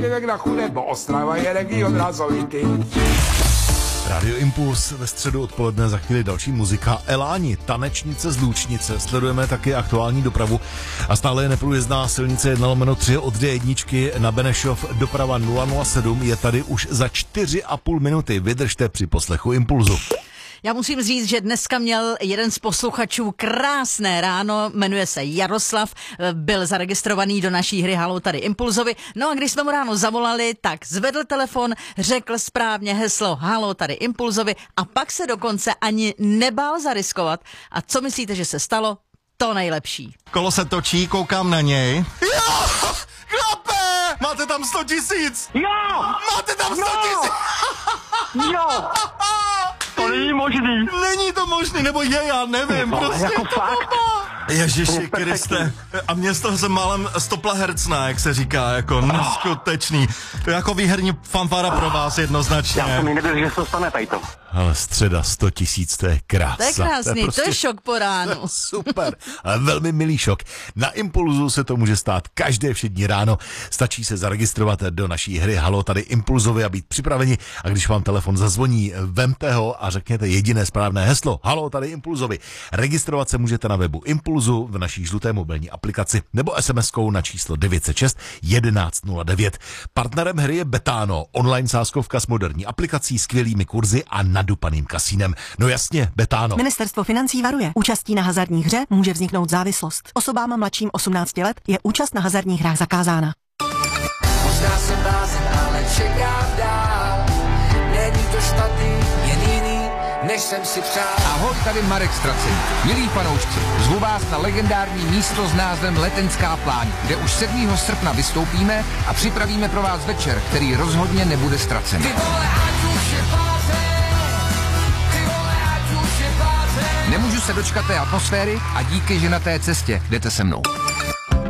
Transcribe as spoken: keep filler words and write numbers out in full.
Jak na chudé, bo Ostrava je region razovitý. Radio Impuls ve středu odpoledne, za chvíli další muzika. Eláni, tanečnice z Lučnice. Sledujeme taky aktuální dopravu a stále je neprůjezdná silnice jedna lomeno tři od D jedna na Benešov. Doprava nula nula sedm je tady už za čtyři a půl minuty. Vydržte při poslechu Impulzu. Já musím říct, že dneska měl jeden z posluchačů krásné ráno, jmenuje se Jaroslav, byl zaregistrovaný do naší hry Haló tady Impulzovi. No a když jsme mu ráno zavolali, tak zvedl telefon, řekl správně heslo Haló tady Impulzovi a pak se dokonce ani nebál zariskovat. A co myslíte, že se stalo? To nejlepší. Kolo se točí, koukám na něj. Jo! Chlape! Máte tam sto tisíc! Jo! Máte tam sto tisíc! Jo! To není možný. Není to možný, nebo je, já nevím, no, prostě jako to fakt. Ježiši Kriste. A mě z toho jsem málem stopla hercná, jak se říká, jako neskutečný. Jako výherní fanfára pro vás jednoznačně. Já jsem mi nevěděl, že se to stane tady to. Ale středa sto tisíc, to je krása. To je krásný, to je, prostě... to je šok po ránu. Super, ale velmi milý šok. Na Impulzu se to může stát každé všední ráno. Stačí se zaregistrovat do naší hry Haló tady Impulzovi a být připraveni. A když vám telefon zazvoní, vemte ho a řekněte jediné správné heslo Haló tady Impulzovi. Registrovat se můžete na webu Impulzu, v naší žluté mobilní aplikaci nebo es em eskou na číslo devět set šest jedenáct nula devět. Partnerem hry je Betano, online sázkovka s moderní aplikací, skvělými kurzy a nadupaným kasínem. No jasně, Betano. Ministerstvo financí varuje. Účastí na hazardní hře může vzniknout závislost. Osobám mladším osmnácti let je účast na hazardních hrách zakázána. Možná jsem blázen, ale čekám dál. Není to špatný, jen jiný, než jsem si přál. Ahoj, tady Marek Stracen. Milí fanoušci, zvu vás na legendární místo s názvem Letenská pláň, kde už sedmého srpna vystoupíme a připravíme pro vás večer, který rozhodně nebude ztracen. Ty vole, ať už je Nemůžu se dočkat té atmosféry a díky, že na té cestě jdete se mnou.